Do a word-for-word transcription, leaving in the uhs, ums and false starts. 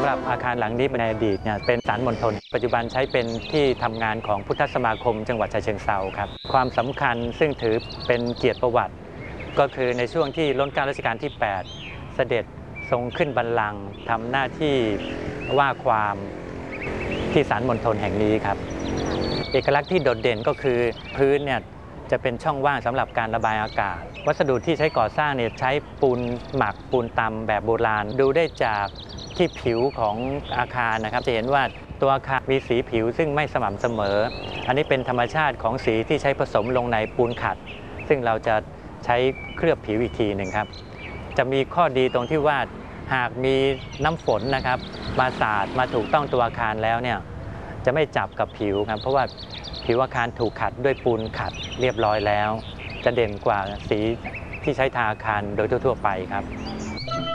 หรับอาคารหลังนี้ในอดีตเนี่ยเป็นศาลมณฑลปัจจุบันใช้เป็นที่ทำงานของพุทธสมาคมจังหวัดฉะเชิงเทราครับความสำคัญซึ่งถือเป็นเกียรติประวัติก็คือในช่วงที่รัชกาลรัชกาลที่แปดเสด็จทรงขึ้นบัลลังก์ทำหน้าที่ว่าความที่ศาลมณฑลแห่งนี้ครับเอกลักษณ์ที่โดดเด่นก็คือพื้นเนี่ยจะเป็นช่องว่างสำหรับการระบายอากาศวัสดุที่ใช้ก่อสร้างเนี่ยใช้ปูนหมักปูนตำแบบโบราณดูได้จากที่ผิวของอาคารนะครับจะเห็นว่าตัวอาคารมีสีผิวซึ่งไม่สม่ำเสมออันนี้เป็นธรรมชาติของสีที่ใช้ผสมลงในปูนขัดซึ่งเราจะใช้เคลือบผิวอีกทีหนึ่งครับจะมีข้อดีตรงที่ว่าหากมีน้ำฝนนะครับมาสาดมาถูกต้องตัวอาคารแล้วเนี่ยจะไม่จับกับผิวครับเพราะว่าผิวอาคารถูกขัดด้วยปูนขัดเรียบร้อยแล้วจะเด่นกว่าสีที่ใช้ทาอาคารโดยทั่วๆไปครับ